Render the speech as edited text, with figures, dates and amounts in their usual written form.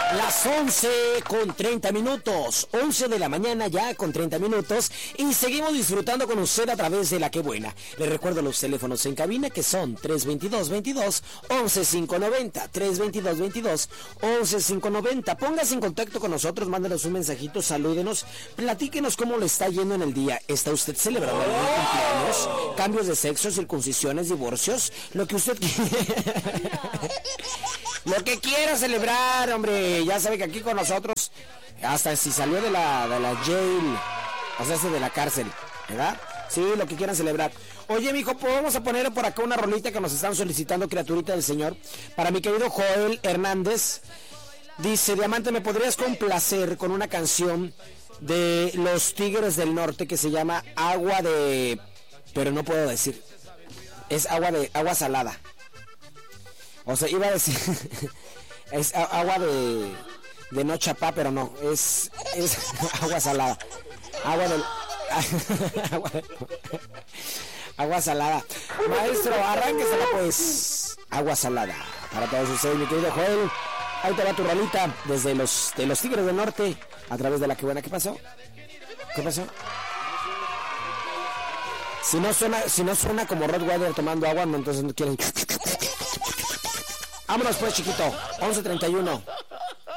Las 11:30, 11 de la mañana ya con 30 minutos, y seguimos disfrutando con usted a través de La Que Buena. Le recuerdo los teléfonos en cabina que son 322-22-11590, 322-22-11590. Póngase en contacto con nosotros, mándenos un mensajito, salúdenos, platíquenos cómo le está yendo en el día. ¿Está usted celebrando algún cumpleaños? ¿Cambios de sexo, circuncisiones, divorcios? Lo que usted lo que quiera celebrar, hombre. Ya sabe que aquí con nosotros, hasta si salió de la jail, o sea, de la cárcel, ¿verdad? Sí, lo que quieran celebrar. Oye, mijo, pues vamos a poner por acá una rolita que nos están solicitando, criaturita del Señor. Para mi querido Joel Hernández. Dice, Diamante, ¿me podrías complacer con una canción de los Tigres del Norte que se llama Agua de... Pero no puedo decir. Es agua salada. O sea, iba a decir... es agua de no chapá, pero no. Es agua salada. Agua salada. Maestro, arránquesela pues. Agua salada. Para todos ustedes, mi querido Joel. Ahí te va tu rolita desde los Tigres del Norte a través de La Que Buena. ¿Qué pasó? ¿Qué pasó? Si no suena como Rottweiler tomando agua, no, entonces no quieren. Vámonos pues, chiquito. 11:31.